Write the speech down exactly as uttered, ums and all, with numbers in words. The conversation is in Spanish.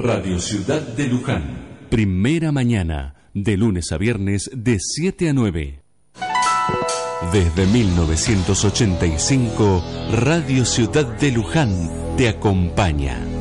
Radio Ciudad de Luján. Primera mañana, de lunes a viernes, de siete a nueve. Desde mil novecientos ochenta y cinco, Radio Ciudad de Luján te acompaña.